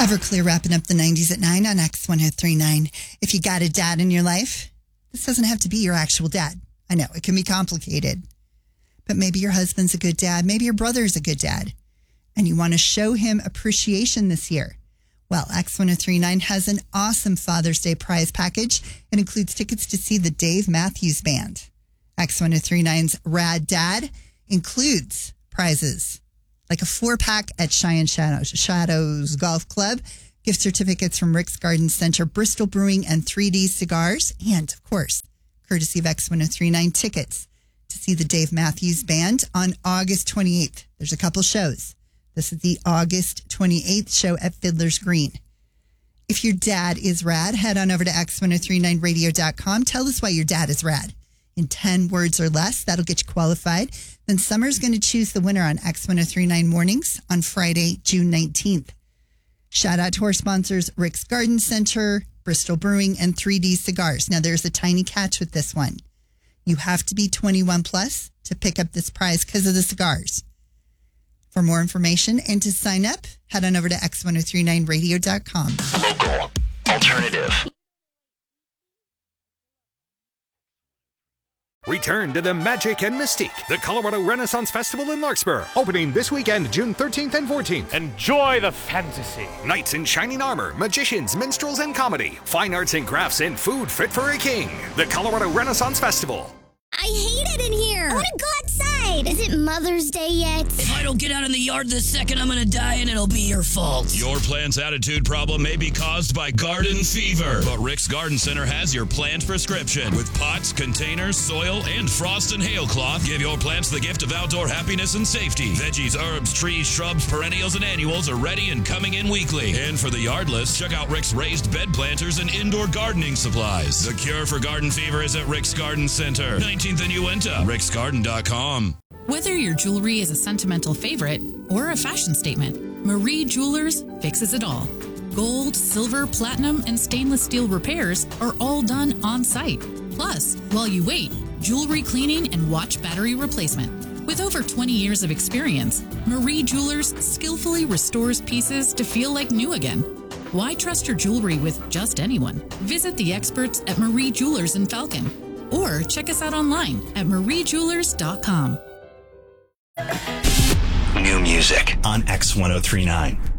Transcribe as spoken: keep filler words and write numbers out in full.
Everclear wrapping up the nineties at nine on X one oh three point nine. If you got a dad in your life, this doesn't have to be your actual dad. I know, it can be complicated. But maybe your husband's a good dad. Maybe your brother's a good dad. And you want to show him appreciation this year. Well, X one oh three point nine has an awesome Father's Day prize package. It includes tickets to see the Dave Matthews Band. X one oh three point nine's Rad Dad includes prizes like a four-pack at Cheyenne Shadows, Shadows Golf Club, gift certificates from Rick's Garden Center, Bristol Brewing, and three D Cigars, and, of course, courtesy of X one oh three point nine tickets to see the Dave Matthews Band on August twenty-eighth. There's a couple shows. This is the August twenty-eighth show at Fiddler's Green. If your dad is rad, head on over to X one oh three point nine radio dot com. Tell us why your dad is rad. In ten words or less, that'll get you qualified. Then Summer's going to choose the winner on X one oh three point nine Mornings on Friday, June nineteenth. Shout out to our sponsors, Rick's Garden Center, Bristol Brewing, and three D Cigars. Now, there's a tiny catch with this one. You have to be twenty-one plus to pick up this prize because of the cigars. For more information and to sign up, head on over to X one oh three point nine radio dot com. Local, alternative. Return to the magic and mystique. The Colorado Renaissance Festival in Larkspur, opening this weekend, June thirteenth and fourteenth. Enjoy the fantasy. Knights in shining armor, magicians, minstrels, and comedy. Fine arts and crafts and food fit for a king. The Colorado Renaissance Festival. I hate it in here. I want to go outside. Is it Mother's Day yet? If I don't get out in the yard this second, I'm going to die and it'll be your fault. Your plant's attitude problem may be caused by garden fever, but Rick's Garden Center has your plant prescription. With pots, containers, soil, and frost and hail cloth, give your plants the gift of outdoor happiness and safety. Veggies, herbs, trees, shrubs, perennials, and annuals are ready and coming in weekly. And for the yardless, check out Rick's raised bed planters and indoor gardening supplies. The cure for garden fever is at Rick's Garden Center, nineteenth and Uinta, rick's garden dot com. Whether your jewelry is a sentimental favorite or a fashion statement, Marie Jewelers fixes it all. Gold, silver, platinum, and stainless steel repairs are all done on site. Plus, while you wait, jewelry cleaning and watch battery replacement. With over twenty years of experience, Marie Jewelers skillfully restores pieces to feel like new again. Why trust your jewelry with just anyone? Visit the experts at Marie Jewelers in Falcon. Or check us out online at marie jewelers dot com. New music on X one oh three point nine.